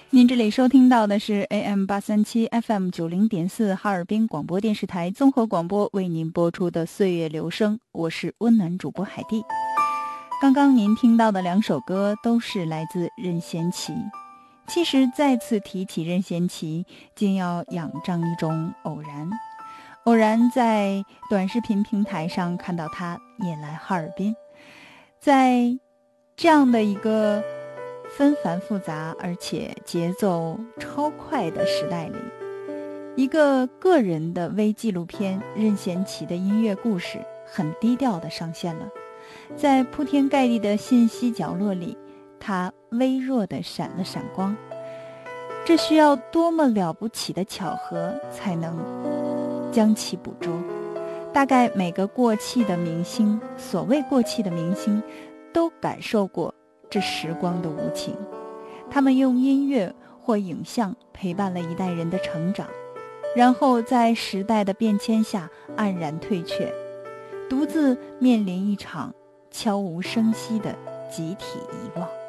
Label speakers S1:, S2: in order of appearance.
S1: 您这里收听到的是 AM837 FM90.4 哈尔滨广播电视台综合广播为您播出的岁月留声，我是温暖主播海蒂。刚刚您听到的两首歌都是来自任贤齐。其实再次提起任贤齐，竟要仰仗一种偶然在短视频平台上看到他也来哈尔滨。在这样的一个纷繁复杂而且节奏超快的时代里，一个个人的微纪录片任贤齐的音乐故事很低调地上线了。在铺天盖地的信息角落里，它微弱地闪了闪光。这需要多么了不起的巧合才能将其捕捉。大概每个过气的明星，所谓过气的明星，都感受过这时光的无情。他们用音乐或影像陪伴了一代人的成长，然后在时代的变迁下黯然退却，独自面临一场悄无声息的集体遗忘。